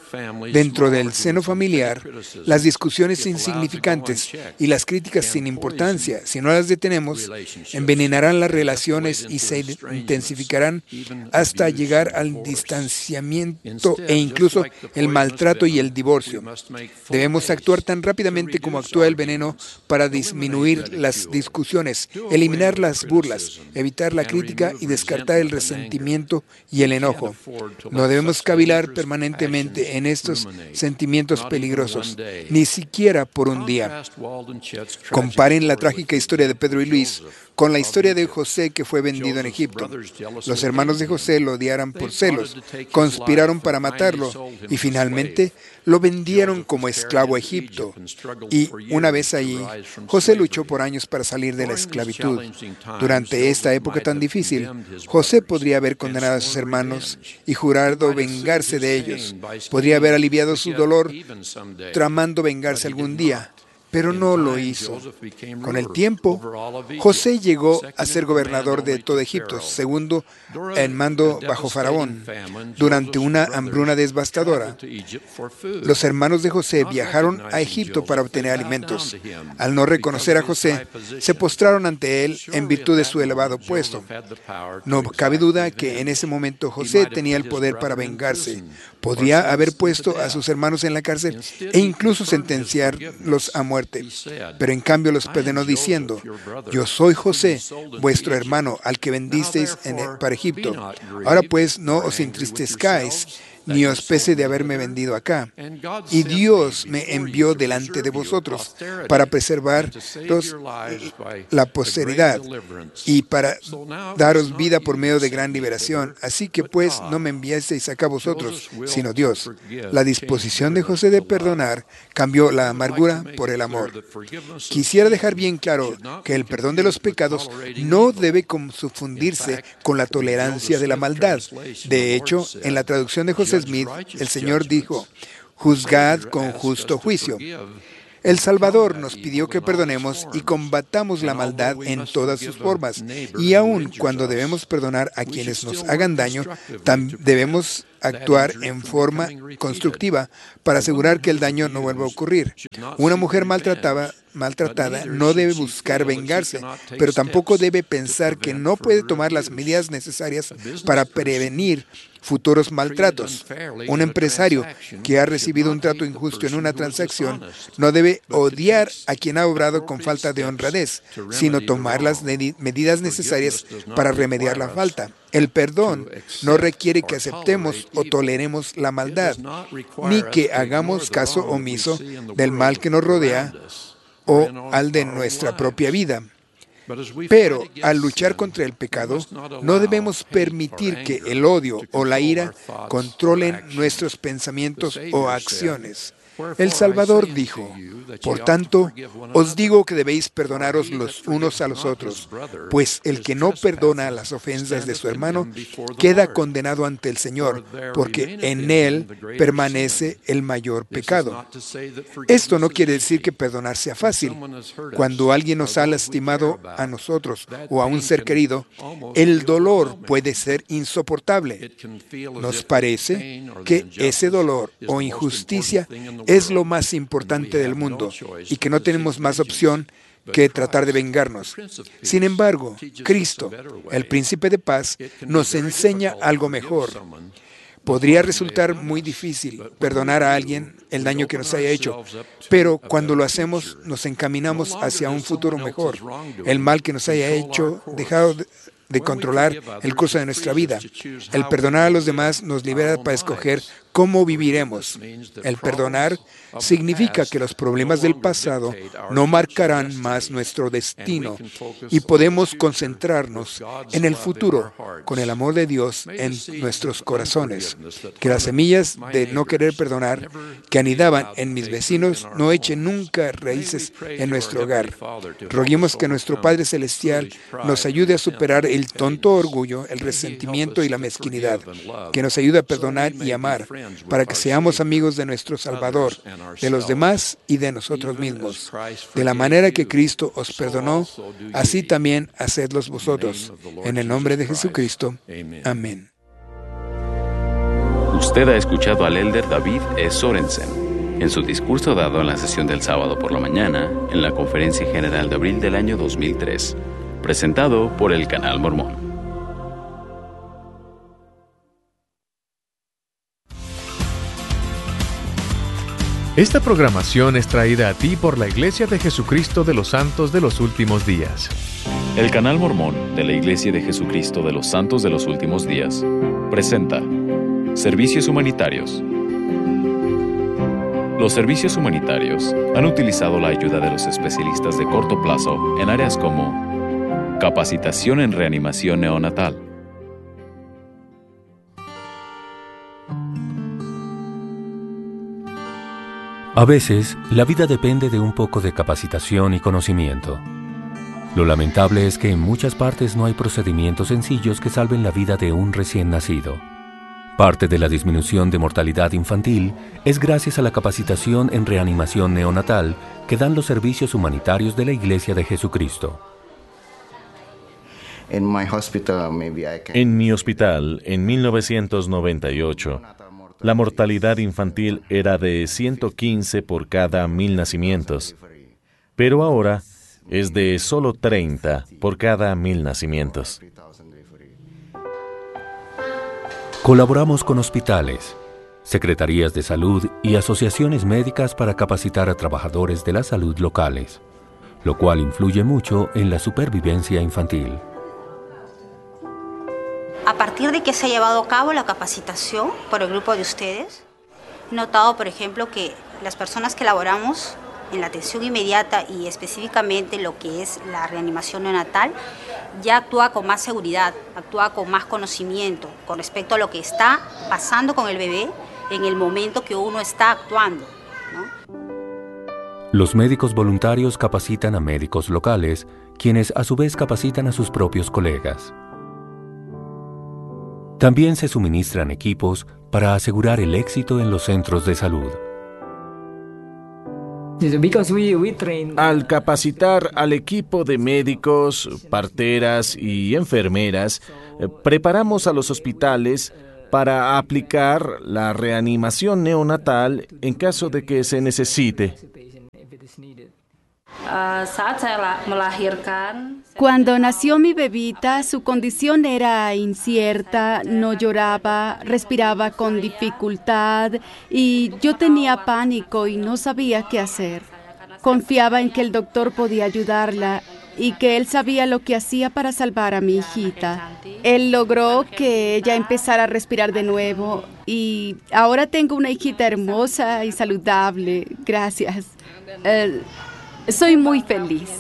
Dentro del seno familiar, las discusiones insignificantes y las críticas sin importancia, si no las detenemos, envenenarán las relaciones y se intensificarán hasta llegar al distanciamiento e incluso el maltrato y el divorcio. Debemos actuar tan rápidamente como actúa el veneno para disminuir las discusiones, eliminar las burlas, evitar la crítica y descartar el resentimiento y el enojo. No debemos cavilar permanentemente en estos sentimientos peligrosos, ni siquiera por un día. Comparen la trágica historia de Pedro y Luis con la historia de José, que fue vendido en Egipto. Los hermanos de José lo odiaron por celos, conspiraron para matarlo y finalmente lo vendieron como esclavo a Egipto. Y una vez allí, José luchó por años para salir de la esclavitud. Durante esta época tan difícil, José podría haber condenado a sus hermanos y jurado vengarse de ellos. Podría haber aliviado su dolor tramando vengarse algún día, pero no lo hizo. Con el tiempo, José llegó a ser gobernador de todo Egipto, segundo en mando bajo Faraón, durante una hambruna devastadora. Los hermanos de José viajaron a Egipto para obtener alimentos. Al no reconocer a José, se postraron ante él en virtud de su elevado puesto. No cabe duda que en ese momento José tenía el poder para vengarse. Podría haber puesto a sus hermanos en la cárcel e incluso sentenciarlos a muerte. Pero en cambio los perdonó diciendo: yo soy José, vuestro hermano, al que vendisteis en el, para Egipto. Ahora pues no os entristezcáis, ni os pese de haberme vendido acá. Y Dios me envió delante de vosotros para preservar la posteridad y para daros vida por medio de gran liberación. Así que pues no me enviasteis acá vosotros, sino Dios. La disposición de José de perdonar cambió la amargura por el amor. Quisiera dejar bien claro que el perdón de los pecados no debe confundirse con la tolerancia de la maldad. De hecho, en la traducción de José Smith, el Señor dijo: juzgad con justo juicio. El Salvador nos pidió que perdonemos y combatamos la maldad en todas sus formas. Y aun cuando debemos perdonar a quienes nos hagan daño, tam- debemos actuar en forma constructiva para asegurar que el daño no vuelva a ocurrir. Una mujer maltratada, maltratada no debe buscar vengarse, pero tampoco debe pensar que no puede tomar las medidas necesarias para prevenir futuros maltratos. Un empresario que ha recibido un trato injusto en una transacción no debe odiar a quien ha obrado con falta de honradez, sino tomar las medidas necesarias para remediar la falta. El perdón no requiere que aceptemos o toleremos la maldad, ni que hagamos caso omiso del mal que nos rodea o al de nuestra propia vida. Pero al luchar contra el pecado, no debemos permitir que el odio o la ira controlen nuestros pensamientos o acciones. El Salvador dijo: por tanto, os digo que debéis perdonaros los unos a los otros, pues el que no perdona las ofensas de su hermano queda condenado ante el Señor, porque en él permanece el mayor pecado. Esto no quiere decir que perdonar sea fácil. Cuando alguien nos ha lastimado a nosotros o a un ser querido, el dolor puede ser insoportable. Nos parece que ese dolor o injusticia es lo más importante del mundo y que no tenemos más opción que tratar de vengarnos. Sin embargo, Cristo, el Príncipe de Paz, nos enseña algo mejor. Podría resultar muy difícil perdonar a alguien el daño que nos haya hecho, pero cuando lo hacemos nos encaminamos hacia un futuro mejor. El mal que nos haya hecho dejado de de controlar el curso de nuestra vida. El perdonar a los demás nos libera para escoger cómo viviremos. El perdonar significa que los problemas del pasado no marcarán más nuestro destino y podemos concentrarnos en el futuro con el amor de Dios en nuestros corazones. Que las semillas de no querer perdonar que anidaban en mis vecinos no echen nunca raíces en nuestro hogar. Roguemos que nuestro Padre Celestial nos ayude a superar el tonto orgullo, el resentimiento y la mezquinidad, que nos ayude a perdonar y amar, para que seamos amigos de nuestro Salvador, de los demás y de nosotros mismos. De la manera que Cristo os perdonó, así también hacedlos vosotros. En el nombre de Jesucristo. Amén. Usted ha escuchado al elder David E. Sorensen en su discurso dado en la sesión del sábado por la mañana en la Conferencia General de abril del año dos mil tres, presentado por el Canal Mormón. Esta programación es traída a ti por la Iglesia de Jesucristo de los Santos de los Últimos Días. El Canal Mormón de la Iglesia de Jesucristo de los Santos de los Últimos Días presenta Servicios Humanitarios. Los servicios humanitarios han utilizado la ayuda de los especialistas de corto plazo en áreas como capacitación en reanimación neonatal, a veces, la vida depende de un poco de capacitación y conocimiento. Lo lamentable es que en muchas partes no hay procedimientos sencillos que salven la vida de un recién nacido. Parte de la disminución de mortalidad infantil es gracias a la capacitación en reanimación neonatal que dan los servicios humanitarios de la Iglesia de Jesucristo. En mi hospital, en mil novecientos noventa y ocho, la mortalidad infantil era de ciento quince por cada mil nacimientos, pero ahora es de solo treinta por cada mil nacimientos. Colaboramos con hospitales, secretarías de salud y asociaciones médicas para capacitar a trabajadores de la salud locales, lo cual influye mucho en la supervivencia infantil. A partir de que se ha llevado a cabo la capacitación por el grupo de ustedes, he notado, por ejemplo, que las personas que laboramos en la atención inmediata y específicamente lo que es la reanimación neonatal, ya actúa con más seguridad, actúa con más conocimiento con respecto a lo que está pasando con el bebé en el momento que uno está actuando, ¿no? Los médicos voluntarios capacitan a médicos locales, quienes a su vez capacitan a sus propios colegas. También se suministran equipos para asegurar el éxito en los centros de salud. Al capacitar al equipo de médicos, parteras y enfermeras, preparamos a los hospitales para aplicar la reanimación neonatal en caso de que se necesite. Cuando nació mi bebita, su condición era incierta, no lloraba, respiraba con dificultad y yo tenía pánico y no sabía qué hacer. Confiaba en que el doctor podía ayudarla y que él sabía lo que hacía para salvar a mi hijita. Él logró que ella empezara a respirar de nuevo y ahora tengo una hijita hermosa y saludable. Gracias. Uh, soy muy feliz.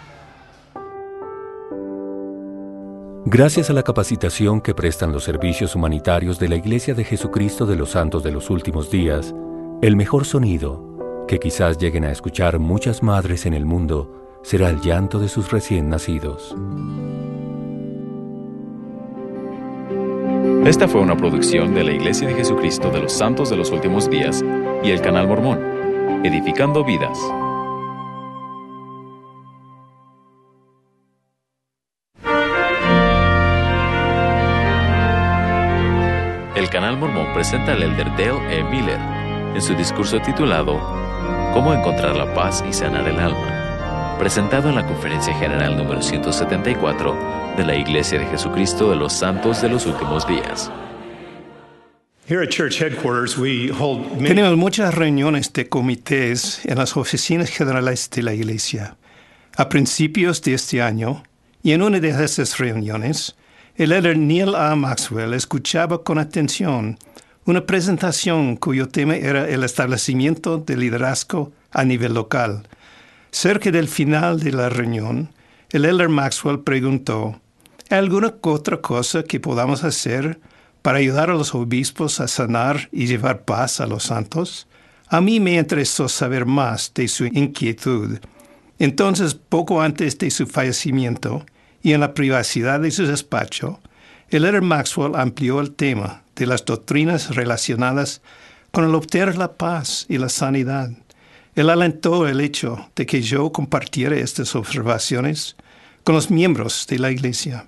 Gracias a la capacitación que prestan los servicios humanitarios de la Iglesia de Jesucristo de los Santos de los Últimos Días, el mejor sonido que quizás lleguen a escuchar muchas madres en el mundo será el llanto de sus recién nacidos. Esta fue una producción de la Iglesia de Jesucristo de los Santos de los Últimos Días y el Canal Mormón, edificando vidas. El Canal Mormón presenta al elder Dale E. Miller en su discurso titulado ¿Cómo encontrar la paz y sanar el alma?, presentado en la Conferencia General número ciento setenta y cuatro de la Iglesia de Jesucristo de los Santos de los Últimos Días. Tenemos muchas reuniones de comités en las oficinas generales de la Iglesia. A principios de este año, y en una de esas reuniones, el elder Neil A. Maxwell escuchaba con atención una presentación cuyo tema era el establecimiento de liderazgo a nivel local. Cerca del final de la reunión, el elder Maxwell preguntó, ¿hay alguna otra cosa que podamos hacer para ayudar a los obispos a sanar y llevar paz a los santos? A mí me interesó saber más de su inquietud. Entonces, poco antes de su fallecimiento y en la privacidad de su despacho, el elder Maxwell amplió el tema de las doctrinas relacionadas con el obtener la paz y la sanidad. Él alentó el hecho de que yo compartiera estas observaciones con los miembros de la Iglesia.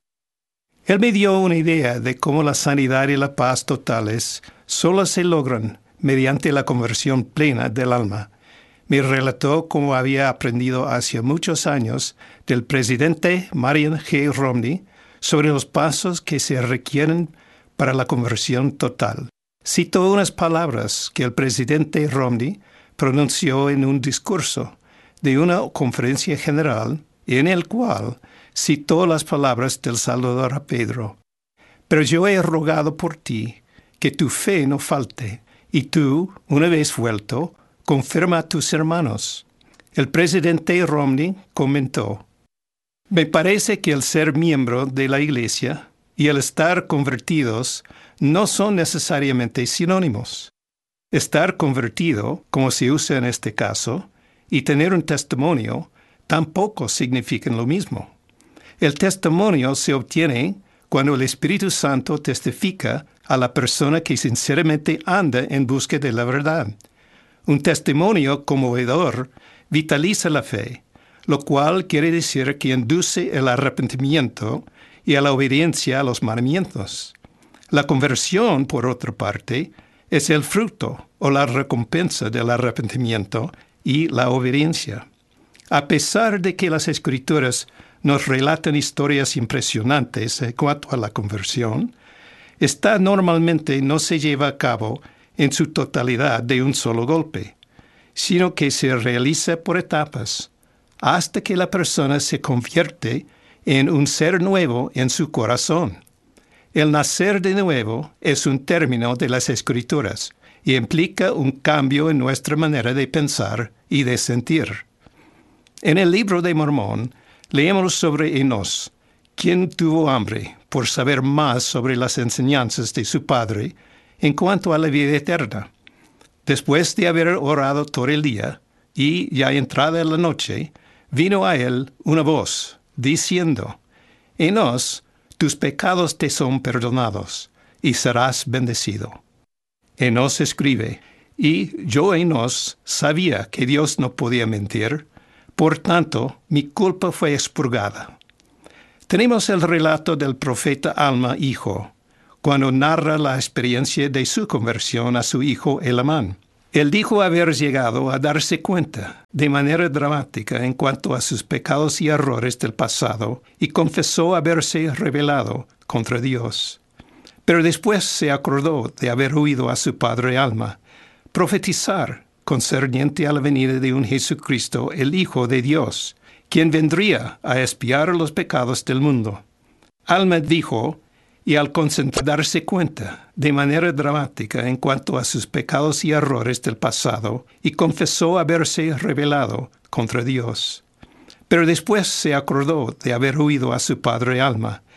Él me dio una idea de cómo la sanidad y la paz totales solo se logran mediante la conversión plena del alma. Me relató cómo había aprendido hace muchos años del presidente Marion G. Romney sobre los pasos que se requieren para la conversión total. Citó unas palabras que el presidente Romney pronunció en un discurso de una conferencia general en el cual citó las palabras del Salvador a Pedro. Pero yo he rogado por ti que tu fe no falte, y tú, una vez vuelto, confirma a tus hermanos. El presidente Romney comentó, me parece que el ser miembro de la Iglesia y el estar convertidos no son necesariamente sinónimos. Estar convertido, como se usa en este caso, y tener un testimonio tampoco significan lo mismo. El testimonio se obtiene cuando el Espíritu Santo testifica a la persona que sinceramente anda en busca de la verdad. Un testimonio conmovedor vitaliza la fe, lo cual quiere decir que induce el arrepentimiento y a la obediencia a los mandamientos. La conversión, por otra parte, es el fruto o la recompensa del arrepentimiento y la obediencia. A pesar de que las Escrituras nos relatan historias impresionantes en cuanto a la conversión, esta normalmente no se lleva a cabo en su totalidad de un solo golpe, sino que se realiza por etapas, hasta que la persona se convierte en un ser nuevo en su corazón. El nacer de nuevo es un término de las Escrituras y implica un cambio en nuestra manera de pensar y de sentir. En el libro de Mormón leemos sobre Enos, quien tuvo hambre por saber más sobre las enseñanzas de su padre en cuanto a la vida eterna. Después de haber orado todo el día y ya entrada la noche, vino a él una voz diciendo, Enos, tus pecados te son perdonados, y serás bendecido. Enos escribe, y yo Enos sabía que Dios no podía mentir, por tanto mi culpa fue expurgada. Tenemos el relato del profeta Alma, hijo, cuando narra la experiencia de su conversión a su hijo Elamán. Él dijo haber llegado a darse cuenta de manera dramática en cuanto a sus pecados y errores del pasado y confesó haberse rebelado contra Dios. Pero después se acordó de haber oído a su padre Alma profetizar concerniente a la venida de un Jesucristo, el Hijo de Dios, quien vendría a expiar los pecados del mundo. Alma dijo, y al darse cuenta de manera dramática en cuanto a sus pecados y errores del pasado, y confesó haberse rebelado contra Dios. Pero después se acordó de haber oído a su padre Alma